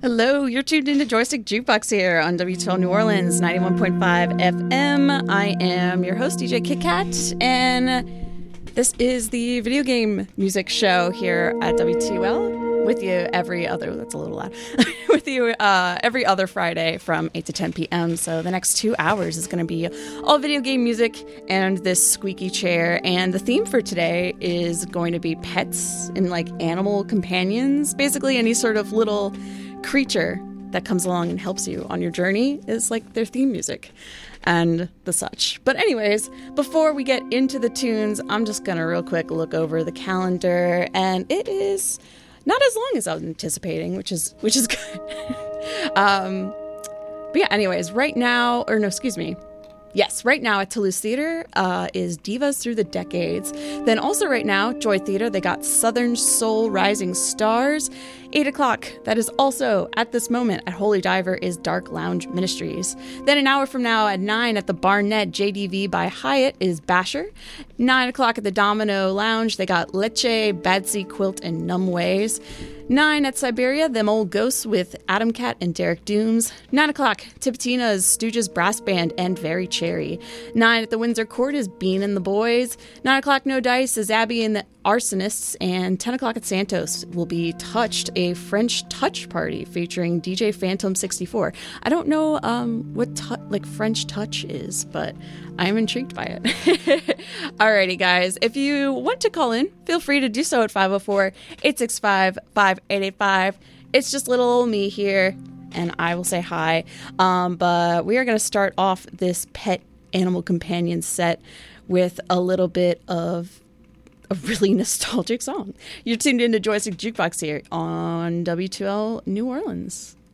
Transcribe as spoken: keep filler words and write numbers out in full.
Hello, you're tuned into Joystick Jukebox here on W two L New Orleans, ninety-one point five F M. I am your host, D J Kit Kat, and this is the video game music show here at W two L. With you every other, that's a little loud, with you uh, every other Friday from eight to ten p.m. So the next two hours is going to be all video game music and this squeaky chair. And the theme for today is going to be pets and like animal companions. Basically any sort of little creature that comes along and helps you on your journey is like their theme music and the such. But anyways, before we get into the tunes, I'm just going to real quick look over the calendar, and it is not as long as I was anticipating, which is which is good. um, but yeah, anyways, right now, or no, excuse me. Yes, right now at Toulouse Theater uh, is Divas Through the Decades. Then also right now, Joy Theater, they got Southern Soul Rising Stars. eight o'clock, that is also at this moment at Holy Diver is Dark Lounge Ministries. Then an hour from now at nine at the Barnett J D V by Hyatt is Basher. nine o'clock at the Domino Lounge, they got Leche, Badsy, Quilt, and Numb Ways. nine at Siberia, Them Old Ghosts with Adam Cat and Derek Dooms. nine o'clock, Tipitina's Stooges Brass Band and Very Cherry. nine at the Windsor Court is Bean and the Boys. nine o'clock, No Dice is Abby and the Arsonists. And ten o'clock at Santos will be Touched, a French touch party featuring D J Phantom sixty-four. I don't know um, what tu- like French touch is, but I'm intrigued by it. Alrighty, guys. If you want to call in, feel free to do so at five oh four, eight six five, five eight eight five. It's just little old me here, and I will say hi. Um, but we are going to start off this pet animal companion set with a little bit of a really nostalgic song. You're tuned into Joystick Jukebox here on W two L New Orleans.